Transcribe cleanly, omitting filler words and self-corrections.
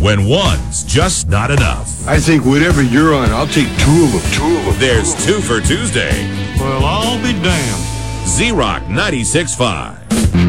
when one's just not enough. I think whatever you're on, I'll take two of them. There's two for Tuesday. Well, I'll be damned. Z-Rock 96.5.